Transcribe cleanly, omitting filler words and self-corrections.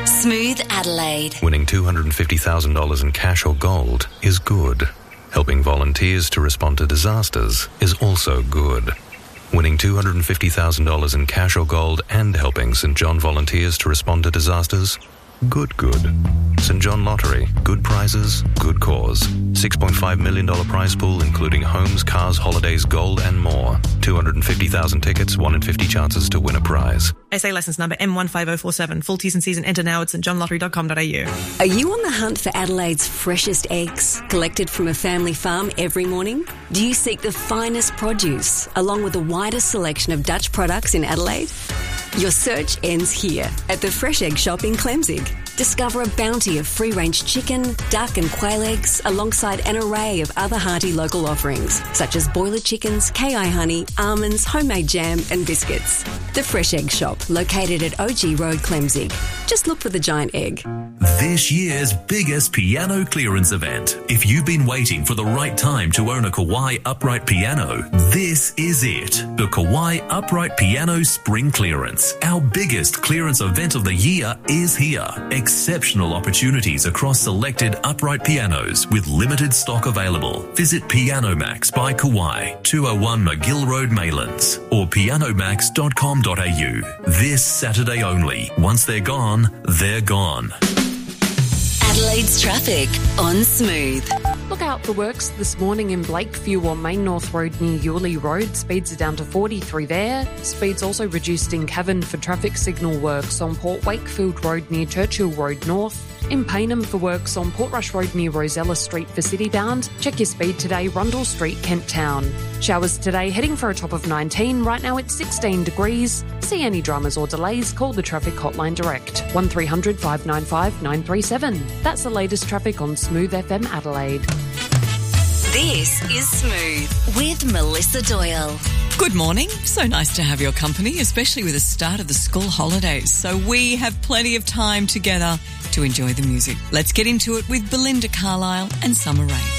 Smooth Adelaide. Winning $250,000 in cash or gold is good. Helping volunteers to respond to disasters is also good. Winning $250,000 in cash or gold and helping St John volunteers to respond to disasters? Good. St John Lottery. Good prizes, good cause. $6.5 million prize pool including homes, cars, holidays, gold and more. 250,000 tickets, 1 in 50 chances to win a prize. SA licence number M15047. Full T's and C's and enter now at stjohnlottery.com.au. Are you on the hunt for Adelaide's freshest eggs, collected from a family farm every morning? Do you seek the finest produce, along with the widest selection of Dutch products in Adelaide? Your search ends here at the Fresh Egg Shop in Clemzig. Discover a bounty of free-range chicken, duck and quail eggs alongside an array of other hearty local offerings such as boiler chickens, KI honey, almonds, homemade jam and biscuits. The Fresh Egg Shop, located at OG Road, Clemzig. Just look for the giant egg. This year's biggest piano clearance event. If you've been waiting for the right time to own a Kawai upright piano, this is it. The Kawai Upright Piano Spring Clearance. Our biggest clearance event of the year is here. Exceptional opportunities across selected upright pianos with limited stock available. Visit Pianomax by Kawai, 201 McGill Road, Maylands, or pianomax.com.au. This Saturday only. Once they're gone, they're gone. Adelaide's traffic on Smooth. Look out for works this morning in Blakeview on Main North Road near Yulee Road. Speeds are down to 43 there. Speeds also reduced in Cavan for traffic signal works on Port Wakefield Road near Churchill Road North. In Payneham for works on Portrush Road near Rosella Street for citybound. Check your speed today, Rundle Street, Kent Town. Showers today, heading for a top of 19. Right now it's 16 degrees. See any dramas or delays, call the traffic hotline direct. 1300 595 937. That's the latest traffic on Smooth FM Adelaide. This is Smooth with Melissa Doyle. Good morning. So nice to have your company, especially with the start of the school holidays. So we have plenty of time together to enjoy the music. Let's get into it with Belinda Carlisle and Summer Rain.